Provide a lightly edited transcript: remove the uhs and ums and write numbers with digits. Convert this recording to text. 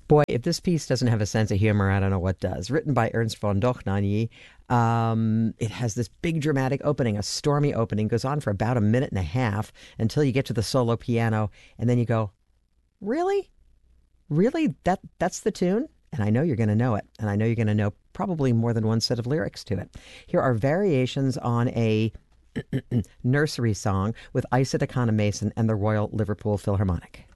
Boy, if this piece doesn't have a sense of humor, I don't know what does. Written by Ernst von Dohnanyi, it has this big dramatic opening, a stormy opening, goes on for about a minute and a half until you get to the solo piano, and then you go, really? Really? That's the tune? And I know you're going to know it, and I know you're going to know probably more than one set of lyrics to it. Here are variations on a nursery song with Isa Dakana Mason and the Royal Liverpool Philharmonic.